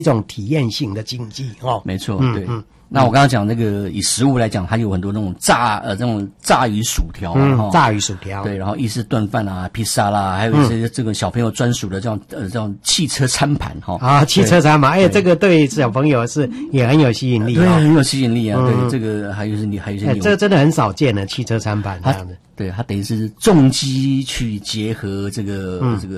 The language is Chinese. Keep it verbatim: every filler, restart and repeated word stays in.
一种体验性的经济哦。 没错， 嗯、 对。 嗯， 那我刚刚讲那个以食物来讲，它有很多那种炸呃这种炸鱼薯条啊， 嗯，炸鱼薯条， 对，然后意式炖饭啊、披萨啦，还有一些这个小朋友专属的这种呃这种汽车餐盘哈。 啊，汽车餐盘，哎，这个对小朋友是也很有吸引力， 对， 哦， 很有吸引力啊。 嗯、 对，这个还有是你还有一些哎，这个真的很少见的汽车餐盘这样子。 对，它等于是重机去结合这个、嗯、这个。